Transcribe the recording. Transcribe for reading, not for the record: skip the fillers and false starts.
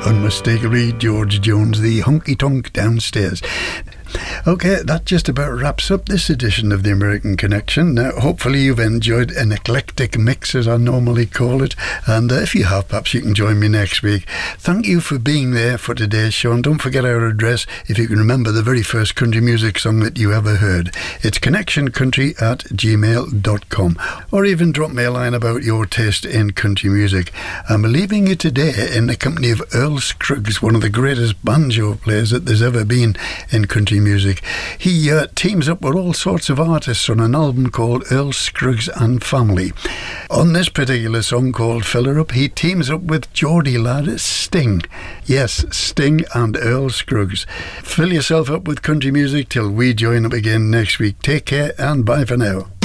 Unmistakably George Jones, the honky-tonk downstairs. Okay, that just about wraps up this edition of the American Connection. Now, hopefully you've enjoyed an eclectic mix, as I normally call it, and if you have, perhaps you can join me next week. Thank you for being there for today's show, and don't forget our address if you can remember the very first country music song that you ever heard. It's connectioncountry@gmail.com, or even drop me a line about your taste in country music. I'm leaving you today in the company of Earl Scruggs, one of the greatest banjo players that there's ever been in country music. He teams up with all sorts of artists on an album called Earl Scruggs and Family. On this particular song called Fill Her Up, he teams up with Geordie lad Sting. Yes, Sting and Earl Scruggs. Fill yourself up with country music till we join up again next week. Take care and bye for now.